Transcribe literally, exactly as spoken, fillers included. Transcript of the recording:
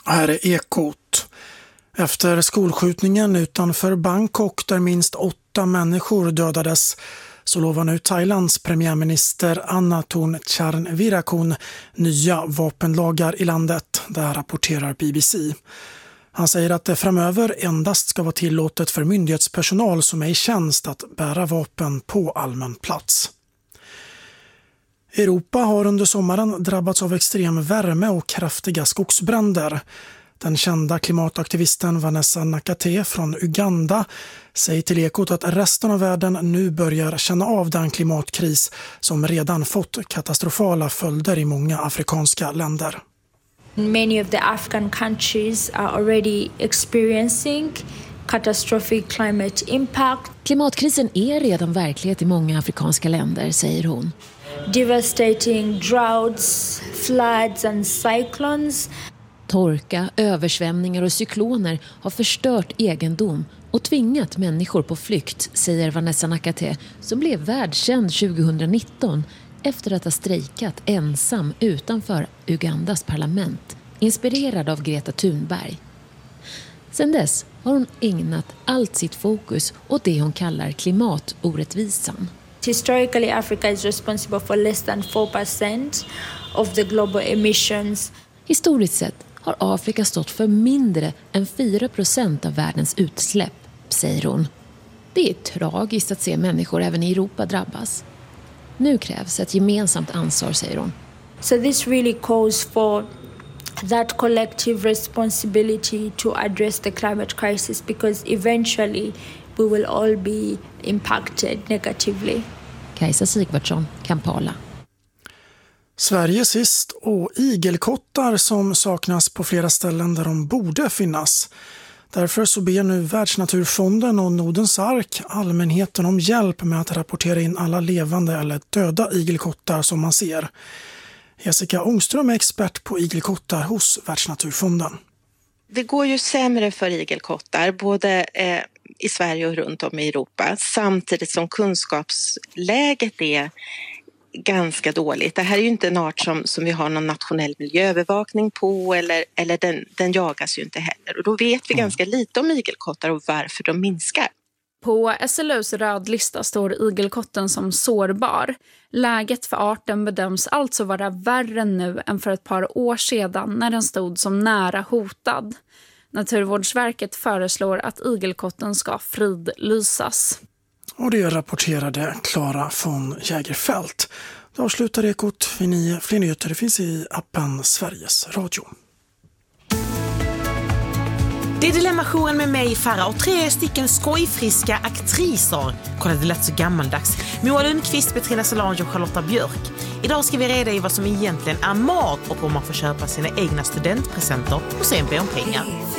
Här är Ekot. Efter skolskjutningen utanför Bangkok där minst åtta människor dödades så lovar nu Thailands premiärminister Anathorn Charnvirakul nya vapenlagar i landet, där rapporterar B B C. Han säger att det framöver endast ska vara tillåtet för myndighetspersonal som är i tjänst att bära vapen på allmän plats. Europa har under sommaren drabbats av extrem värme och kraftiga skogsbränder. Den kända klimataktivisten Vanessa Nakate från Uganda säger till Ekot att resten av världen nu börjar känna av den klimatkris som redan fått katastrofala följder i många afrikanska länder. Many of the African countries are already experiencing catastrophic climate impact. Klimatkrisen är redan verklighet i många afrikanska länder, säger hon. Devastating droughts, floods and cyclones. Torka, översvämningar och cykloner har förstört egendom och tvingat människor på flykt, säger Vanessa Nakate, som blev världskänd tjugonitton efter att ha strejkat ensam utanför Ugandas parlament, inspirerad av Greta Thunberg. Sedan dess har hon ägnat allt sitt fokus åt det hon kallar klimatorättvisan. Historically, Africa is responsible for less than four percent of the global emissions. Historiskt sett har Afrika stått för mindre än fyra procent av världens utsläpp, säger hon. Det är tragiskt att se människor även i Europa drabbas. Nu krävs ett gemensamt ansvar, säger hon. So this really calls for that collective responsibility to address the climate crisis, because eventually we will all be impacted negatively. Kajsa Sigvardsson, Kampala. Sverige sist och igelkottar som saknas på flera ställen där de borde finnas. Därför så ber nu Världsnaturfonden och Nordens ark allmänheten om hjälp med att rapportera in alla levande eller döda igelkottar som man ser. Jessica Ångström är expert på igelkottar hos Världsnaturfonden. Det går ju sämre för igelkottar både eh, i Sverige och runt om i Europa, samtidigt som kunskapsläget är ganska dåligt. Det här är ju inte en art som, som vi har någon nationell miljöövervakning på, eller, eller den, den jagas ju inte heller. Och då vet vi mm. ganska lite om igelkottar och varför de minskar. På S L U:s rödlista står igelkotten som sårbar. Läget för arten bedöms alltså vara värre nu än för ett par år sedan när den stod som nära hotad. Naturvårdsverket föreslår att igelkotten ska fridlysas. Och det rapporterade Klara von Jägerfält. Då avslutar Ekot vid nio. Fler nyheter finns i appen Sveriges Radio. Det är Dilemma-jouren med mig, Farah, och tre stycken skojfriska aktriser. Kolla, det lät så gammaldags. Moa Lundqvist, Petrina Solange och Charlotta Björk. Idag ska vi reda i vad som egentligen är mat och om man får köpa sina egna studentpresenter och sen be om pengar.